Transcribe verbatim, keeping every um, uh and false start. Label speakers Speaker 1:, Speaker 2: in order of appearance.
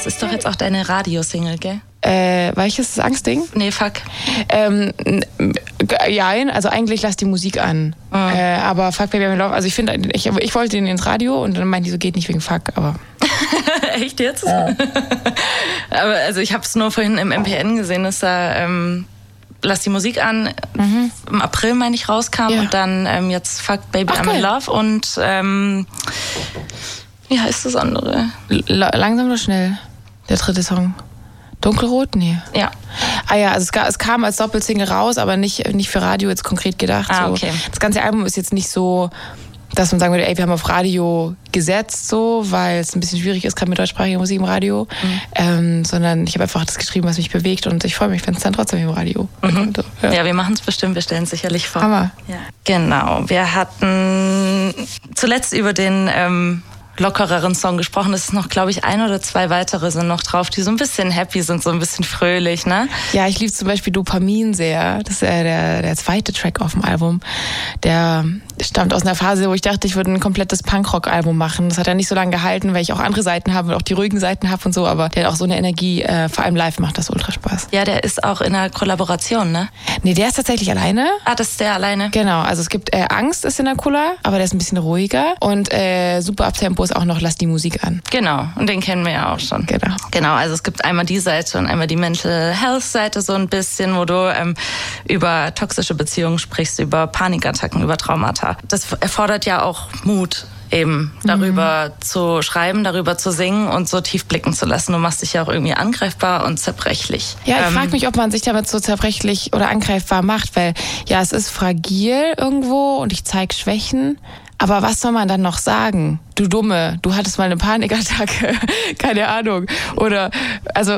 Speaker 1: Das ist doch jetzt auch deine Radiosingle, gell?
Speaker 2: Äh, welches das Angstding?
Speaker 1: Nee, fuck.
Speaker 2: Ähm, ja, also eigentlich lass die Musik an. Mhm. Äh, aber Fuck Baby I'm in Love, also ich finde, ich, ich wollte den ins Radio und dann meinte die so, geht nicht wegen Fuck, aber...
Speaker 1: Echt jetzt? Ja. Aber also ich habe es nur vorhin im M P N gesehen, dass da ähm, Lass die Musik an mhm. im April, meine ich, rauskam ja. und dann ähm, jetzt Fuck Baby Ach, I'm in Love und ähm, wie heißt das andere?
Speaker 2: L- langsam oder schnell? Der dritte Song. Dunkelrot? Nee.
Speaker 1: Ja.
Speaker 2: Ah ja, also es, es kam als Doppelsingle raus, aber nicht, nicht für Radio jetzt konkret gedacht.
Speaker 1: Ah,
Speaker 2: so.
Speaker 1: okay.
Speaker 2: Das ganze Album ist jetzt nicht so, dass man sagen würde, ey, wir haben auf Radio gesetzt, so, weil es ein bisschen schwierig ist, gerade mit deutschsprachiger Musik im Radio. Mhm. Ähm, sondern ich habe einfach das geschrieben, was mich bewegt und ich freue mich, wenn es dann trotzdem im Radio
Speaker 1: mhm. kommt. Ja, ja, wir machen es bestimmt, wir stellen es sicherlich vor.
Speaker 2: Hammer.
Speaker 1: Ja. Genau, wir hatten zuletzt über den... Ähm, lockereren Song gesprochen. Es ist noch, glaube ich, ein oder zwei weitere sind noch drauf, die so ein bisschen happy sind, so ein bisschen fröhlich, ne?
Speaker 2: Ja, ich liebe zum Beispiel Dopamin sehr. Das ist äh, der, der zweite Track auf dem Album. Der stammt aus einer Phase, wo ich dachte, ich würde ein komplettes Punkrock-Album machen. Das hat ja nicht so lange gehalten, weil ich auch andere Seiten habe und auch die ruhigen Seiten habe und so, aber der hat auch so eine Energie, äh, vor allem live macht das ultra Spaß.
Speaker 1: Ja, der ist auch in einer Kollaboration, ne?
Speaker 2: Nee, der ist tatsächlich alleine.
Speaker 1: Ah, das ist der alleine?
Speaker 2: Genau, also es gibt äh, Angst ist in der Cola, aber der ist ein bisschen ruhiger und äh, super Abtempo ist auch noch Lass die Musik an.
Speaker 1: Genau, und den kennen wir ja auch schon.
Speaker 2: Genau.
Speaker 1: Genau, also es gibt einmal die Seite und einmal die Mental Health Seite so ein bisschen, wo du ähm, über toxische Beziehungen sprichst, über Panikattacken, über Traumata. Das erfordert ja auch Mut, eben darüber mhm. zu schreiben, darüber zu singen und so tief blicken zu lassen. Du machst dich ja auch irgendwie angreifbar und zerbrechlich.
Speaker 2: Ja, ich
Speaker 1: ähm,
Speaker 2: frage mich, ob man sich damit so zerbrechlich oder angreifbar macht, weil ja, es ist fragil irgendwo und ich zeige Schwächen. Aber was soll man dann noch sagen? Du Dumme, du hattacke, du hattest mal eine Panikattacke, keine Ahnung. Oder, also